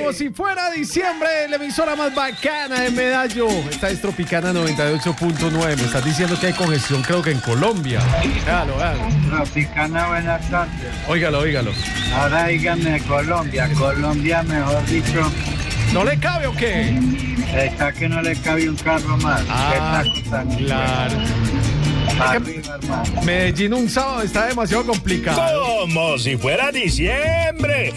Como si fuera diciembre, la emisora más bacana de Medallo. Esta es Tropicana 98.9. Me estás diciendo que hay congestión, creo que en Colombia. Véalo. Tropicana, buenas tardes. Óigalo. Ahora díganme Colombia, mejor dicho. ¿No le cabe o qué? Está que no le cabe un carro más. Claro. Arriba, hermano. Medellín un sábado está demasiado complicado. Como si fuera diciembre.